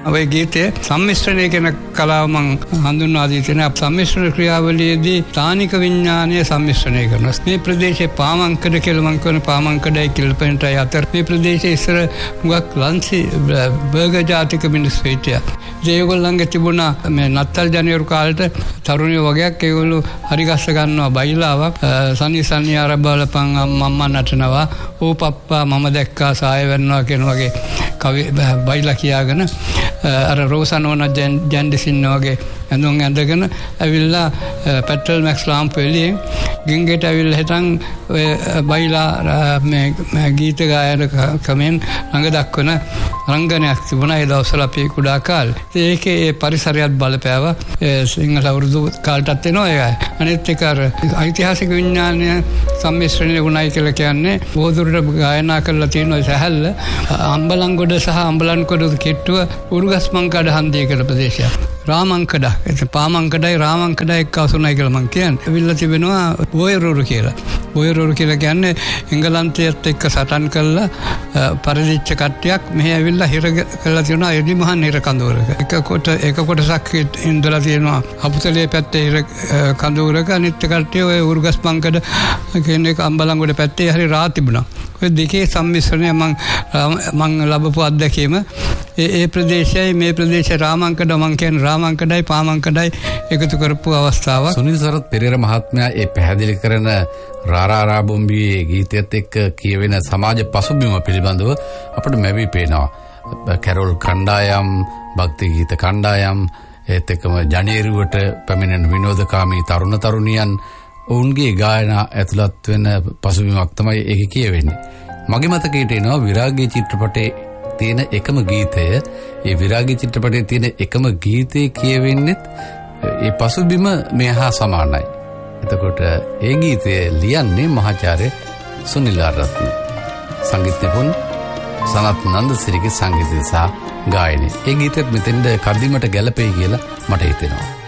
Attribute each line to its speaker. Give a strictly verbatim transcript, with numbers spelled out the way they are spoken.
Speaker 1: ඔය ගීතයේ සම්මිශ්‍රණය කියන කලාව මම හඳුන්වා දී තියෙනවා. සම්මිශ්‍රණ ක්‍රියාවලියේදී තානික විඥානය සම්මිශ්‍රණය කරනවා. මේ ප්‍රදේශයේ පාමංකඩ කියලා මම කියන පාමංකඩයි කිල්පෙන්ටයි අතර මේ ප්‍රදේශයේ ඉස්සර මුගක් ලන්සි බර්ගර් ජාතික මිනිස්සු හිටියා. ඒගොල්ලන්ගේ තිබුණා මේ නත්තල් ජනේරු කාලේට තරුණියෝ වගේක් ඒගොල්ලෝ හරි ගස්ස ගන්නවා බයිලාවක් සනි සනි ආරබලපන් අම්මා නටනවා ඕ පප්පා මම දැක්කා සාය වෙනවා කියන වගේ කවි බයිලා කියාගෙන අර රෝසනෝන ජැන්ඩිසින් වගේ ඇඳුම් ඇඳගෙන ඇවිල්ලා පෙට්‍රල් මැක්ස් ලාම්පු එළියෙන් ගින්ගෙට ඇවිල්ලා හිටන් ඔය බයිලා මේ ගීත ගායන කමෙන් රංග දක්වන රංගනයක් තිබුණා ඒ දවස්වල අපි කුඩා කාලේ. ඒකේ ඒ පරිසරයත් බලපෑවා. සිංහල අවුරුදු කාලටත් එනවා ඒකයි. අනිත් එක අර ඓතිහාසික විඥානය සම්මිශ්‍රණය වුණයි කියලා කියන්නේ බෝධුරට ගායනා කරලා තියෙන ඔය සැහැල්ල අම්බලන්ගොඩ සහ අම්බලන්ගොඩ කිට්ටුව උරුගස්මංකඩ හන්දිය කියලා ප්‍රදේශයක්. රාමංකඩ ඒ පාමංකඩයි රාමංකඩයි එක්ක අසුනයි කියලා මම කියන්නේ. එවිල්ලා තිබෙනවා බෝයරෝරු කියලා. බෝයරෝරු කියලා කියන්නේ එංගලන්තයත් එක්ක සටන් කළා පරිදිච්ච කට්ටියක් මෙහෙ ඇවිල්ලා හිර කරලා තියෙනවා එදිමහන් හිර කඳවුරක. එක කොට එක කොටසක් ඉඳලා තියෙනවා අපුතලේ පැත්තේ හිර කඳවුරක අනිත් කට්ටිය ඔය උරුගස්මංකඩ කියන එක අම්බලන්ගොඩ පැත්තේ හරි රා තිබුණා. ඔය දෙකේ සම්මිශ්‍රණය මම මම ලැබපු අත්දැකීම ඒ ඒ ප්‍රදේශයයි මේ ප්‍රදේශය රාමංකඩ මම කියන්නේ රාමංකඩයි පාමංකඩයි එකතු කරපු අවස්ථාවක්.
Speaker 2: සුනිල් සරත් පෙරේර මහත්මයා ඒ පැහැදිලි කරන රාරාරා බොම්බියේ ගීතයත් එක්ක කියවෙන සමාජ පසුබිම පිළිබඳව අපිට මැවි පේනවා. කැරොල් කණ්ඩායම්, භක්ති ගීත කණ්ඩායම්, ඒත් එක්කම ජනේරුවට පැමිණෙන විනෝදකාමී තරුණ තරුණියන් ඔවුන්ගේ ගායනා ඇතුළත් වෙන පසුබිමක් තමයි ඒක කියවෙන්නේ. මගේ මතකයට එනවා විරාගී චිත්‍රපටයේ තියෙන එකම ගීතය, ඒ විරාගී චිත්‍රපටයේ තියෙන එකම ගීතේ කියවෙන්නේ ඒ පසුබිම මේ හා සමානයි. එතකොට ඒ ගීතය ලියන්නේ මහාචාර්ය සුනිල් ආරත්න. සංගීත නිපුණ සනත් නන්දසිරිගේ සංගීතය සහ ගායනය. ඒ ගීතෙත් මෙතෙන්ද කදිමට ගැලපෙයි කියලා මට හිතෙනවා.